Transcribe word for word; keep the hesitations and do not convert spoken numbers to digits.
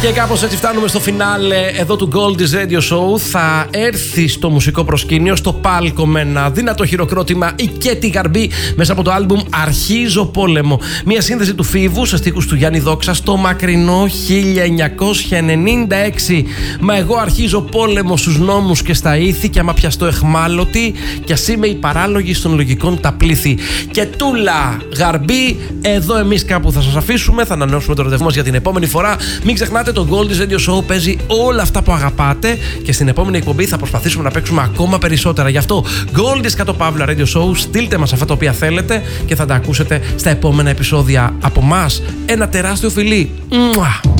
Και κάπως έτσι φτάνουμε στο φινάλε εδώ του Goldies Radio Show. Θα έρθει στο μουσικό προσκήνιο, στο πάλκο με ένα δυνατό χειροκρότημα η Κέτι Γαρμπή μέσα από το άλμπουμ Αρχίζω Πόλεμο. Μια σύνδεση του Φίβου σε στίχους του Γιάννη Δόξα στο μακρινό χίλια εννιακόσια ενενήντα έξι. Μα εγώ αρχίζω πόλεμο στους νόμους και στα ήθη, και άμα πιαστώ εχμάλωτη, κι ας είμαι η παράλογη των λογικών τα πλήθη. Και τούλα Γαρμπή, εδώ εμείς κάπου θα σας αφήσουμε. Θα ανανεώσουμε το ραντεβού μας για την επόμενη φορά. Μην ξεχνάτε, το Goldies Radio Show παίζει όλα αυτά που αγαπάτε, και στην επόμενη εκπομπή θα προσπαθήσουμε να παίξουμε ακόμα περισσότερα. Γι' αυτό Goldies κάτω παύλα Radio Show, στείλτε μας αυτά τα οποία θέλετε και θα τα ακούσετε στα επόμενα επεισόδια. Από μας ένα τεράστιο φιλί. Μουα.